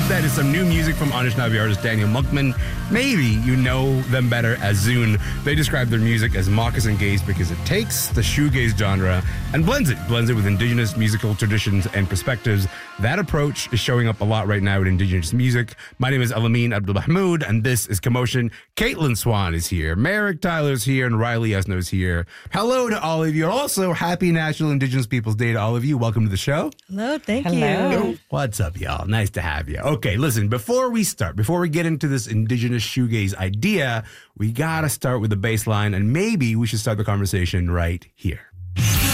That is some new music from Anishinaabe artist Daniel Muckman. Maybe you know them better as Zune. They describe their music as moccasin gaze because it takes the shoegaze genre and blends it with indigenous musical traditions and perspectives. That approach is showing up a lot right now in indigenous music. My name is Alameen Abdul Mahmoud, and this is Commotion. Caitlin Swan is here, Merrick Tyler's here, and Riley Esno's here. Hello to all of you. Also, happy National Indigenous Peoples Day to all of you. Welcome to the show. Hello, thank you. What's up, y'all? Nice to have you. Okay, listen, before we get into this indigenous shoegaze idea, we gotta start with the bass line, and maybe we should start the conversation right here.